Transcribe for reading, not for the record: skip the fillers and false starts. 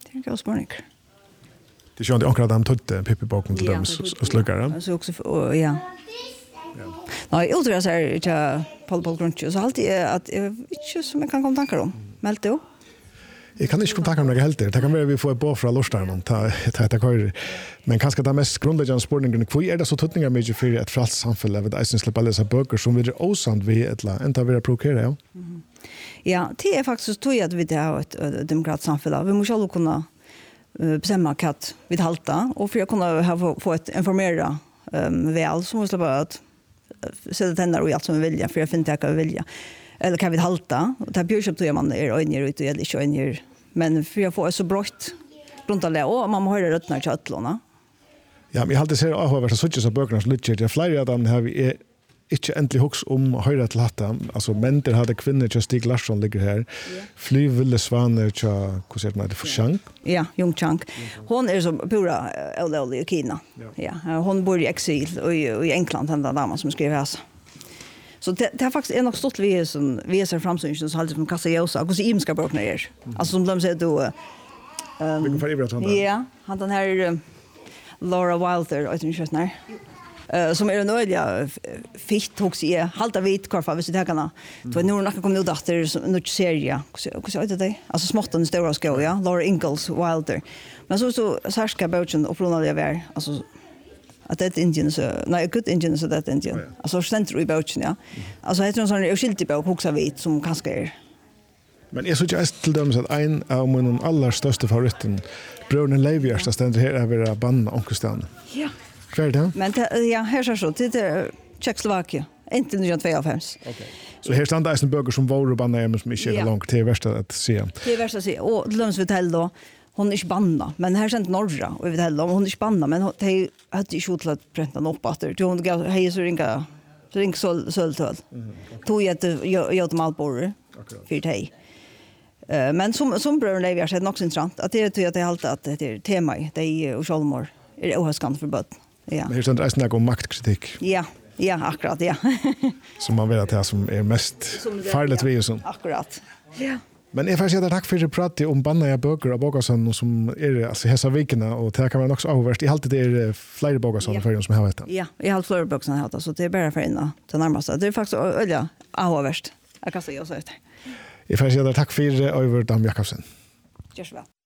Det är en god spårning. Det är ju inte akkurat de tog Pippi-boken till dem och sluggare. Så också, ja. Nej, jag tror så här att Paul Grundtjö så alltid att inte som jag kan komma tankar om. Meld det. Jag kan inte komma tankar om det helt. Det kan vara vi får ett bra från Lorstaren ta men kanske det mest grundläggande spårningen hur är det så tutningar mycket för ett frälst samhälle med att släppa läsa böcker som vi är osant vi eller inte vill provokera ja. Ja, det är faktiskt så att vi har ett demokratiskt samhälle. Vi måste alla kunna bestämma att vi halta och för att kunna få ett informera väl så måste bara att sätta tänder och allt som vi vill för jag finner att vi vill. Eller kan vi halta? Och det björs upp till man är öjner ut och eller inte öjner. Men för jag får så brott runt alla och man må höra rötterna i köttlåna. Ja, men jag alltid ser att jag så så böckerna så lite det flyger den här vi är inte äntligen hooks om höra till hatta. Alltså män det hade kvinnor just Stig Larsson ligger här. Flyville svaner tja hur säger man det för Chang? Ja, Jung Chang. Hon är så pura i Kina. Ja, hon bor i exil och i England den där damen som skriver här. Så det har faktiskt nog stått vi som visar framsynningen så alltid som Kassa Josa och så imska böckerna är. Alltså som de säger då vilken för ibland han. Ja, han den här Laura Wilder, jag tror inte när. Som är en öliga fitt också är halta vit kvar hvis det kan. Då nu när kommer nu dotter nu serie. Hur sa det? Alltså småtten stora skå ja, Laura Ingalls Wilder. Men så särska böcken och från alla vär alltså att det är Indien så nej good Indian så det är Indien. Alltså centrum i böcken ja. Alltså heter en sån oskilt bok också vit som kanske är. Men jag såg just till dem så att en av mina allra största favoriten Bröderna Leivjärst där ständer här över banna onkelstan. Ja. Kvar det? Men ja, här så det är Tjeckoslovakien. Inte 1925. Okej. Så här stannar det en böcker som var banna som inte är långt till värsta att se. Det är värsta att se. Och Lunds Vitell då hon är inte banna, men här sent norra och vi vet hon är inte banna, men det hade ju skjutit att pränta upp att det hon gav hej så ringa söltöl. Tog jag att jag malbor för dig. Men som bröderna Levi har sett också intressant att det är alltid att det är tema det är och självmord är ohäskande för böt. Ja. Men hur ständer det snack om maktkritik? Ja, akkurat, ja. Som man vet att det som är mest farligt vi och sånt. Akkurat. Ja. Men jag får säga tack för att du pratade om banna böcker och Bogason som är alltså hesa vikarna och det kan man också avvärst. I alltid det är flera Bogason för som har vet. Ja, jag har flera böcker som har så det är bara för innan till närmaste. Det är faktiskt öliga avvärst. Jag kan säga så efter. Jag får säga tack för över Dam Jakobsen. Görs väl.